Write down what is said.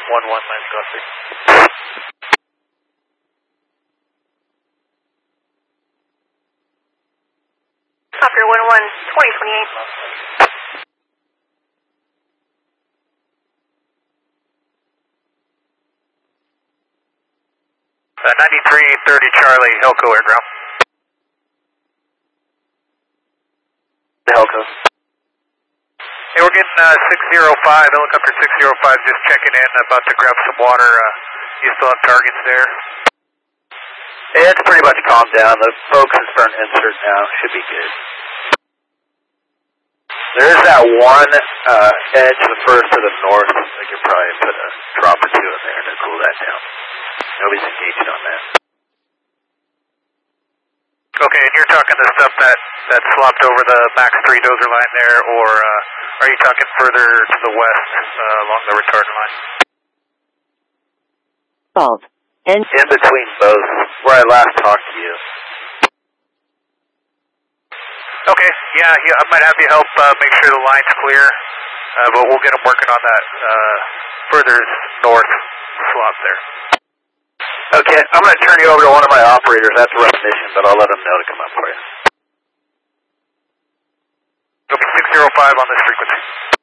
Lance Godfrey. Copter 11, 2028. 9330 Charlie, Helco Airground. Helco. Hey, we're getting 605, helicopter 605, just checking in, about to grab some water. You still have targets there? It's pretty much calmed down. The folks are starting to insert now. Should be good. There's that one edge, the first to the north. I could probably put a drop or two in there to cool that down. Nobody's engaged on that. Okay, and you're talking the stuff that slopped over the Max 3 dozer line there, or are you talking further to the west along the retardant line? Fault. In between both, where I last talked to you. Okay, yeah, I might have you help make sure the line's clear, but we'll get them working on that further north slop there. Okay, I'm going to turn you over to one of my operators. That's a mission, but I'll let them know to come up for you. Okay, 605 on this frequency.